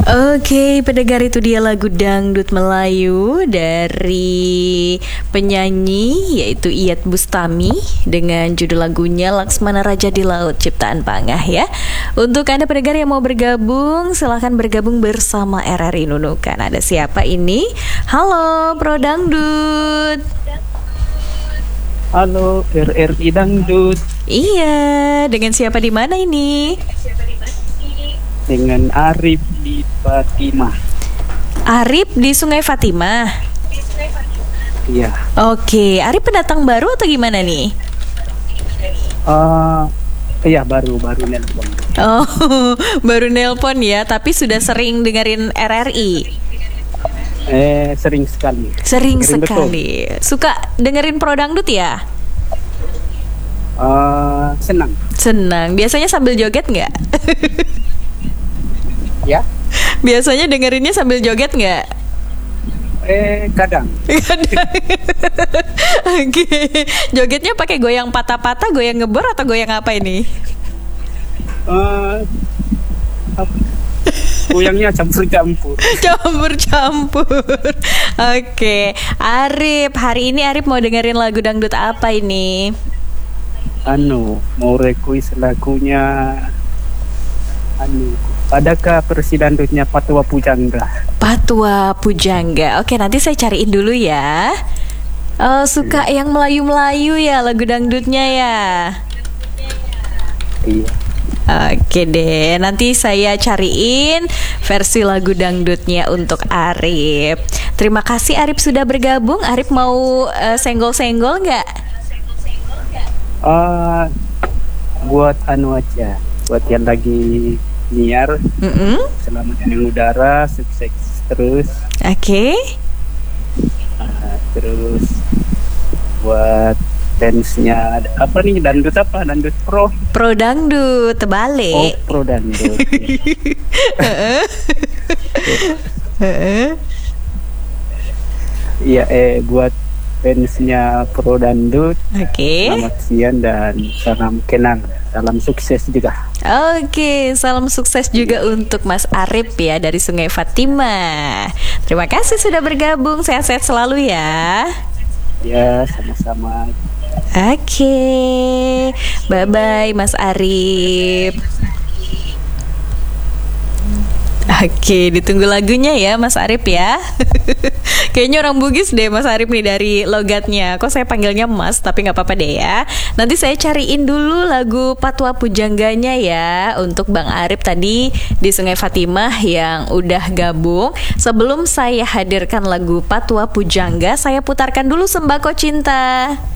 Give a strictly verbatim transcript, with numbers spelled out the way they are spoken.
Oke, pendengar, itu dia lagu dangdut Melayu dari penyanyi yaitu Iyeth Bustami dengan judul lagunya Laksmana Raja di Laut ciptaan Pangah ya. Untuk Anda pendengar yang mau bergabung, silahkan bergabung bersama R R I Nunukan. Ada siapa ini? Halo, Pro Dangdut. Halo, R R I Dangdut. Iya, dengan siapa di mana ini? Dengan Arif di Fatimah. Arif di Sungai Fatimah. Iya. Oke, Arif pendatang baru atau gimana nih? Uh, iya baru baru nelpon. Oh, baru nelpon ya, tapi sudah sering dengerin R R I. Eh, sering sekali. Sering Sering sekali. Betul. Suka dengerin Pro Dangdut ya? Uh, senang. Senang. Biasanya sambil joget nggak? Ya. Biasanya dengerinnya sambil joget nggak? Eh, kadang. Kadang. Oke. Jogetnya pakai goyang patah-patah, goyang ngebor atau goyang apa ini? Uh, goyangnya campur-campur. Campur-campur. Oke, Arif, hari ini Arif mau dengerin lagu dangdut apa ini? Anu, mau request lagunya anu, adakah versi dangdutnya Patwa Pujangga? Patwa Pujangga. Oke, nanti saya cariin dulu ya. Oh, suka yang Melayu-Melayu ya lagu dangdutnya ya. Iya. Oke deh, nanti saya cariin versi lagu dangdutnya untuk Arif. Terima kasih Arif sudah bergabung. Arif mau uh, senggol-senggol nggak? Uh, buat anu aja, buat yang lagi niar, Mm-mm. selamat yang udara, sukses terus. Oke. Okay. Uh, terus buat dance-nya apa nih, dangdut apa? Dangdut pro? Pro Dangdut, terbalik. Oh, pro dangdut. Iya, eh buat fansnya Pro Dangdut. Oke. Okay. Selamat siang dan salam kenal, salam sukses juga. Oke, salam sukses juga ya untuk Mas Arif ya dari Sungai Fatimah. Terima kasih sudah bergabung, sehat-sehat selalu ya. Ya, sama-sama. Oke, bye-bye Mas Arif. Oke, ditunggu lagunya ya Mas Arif ya. Kayaknya orang Bugis deh Mas Arif nih dari logatnya. Kok saya panggilnya Mas, tapi gak apa-apa deh ya. Nanti saya cariin dulu lagu Patwa Pujangganya ya untuk Bang Arif tadi di Sungai Fatimah yang udah gabung. Sebelum saya hadirkan lagu Patwa Pujangga, saya putarkan dulu Sembako Cinta.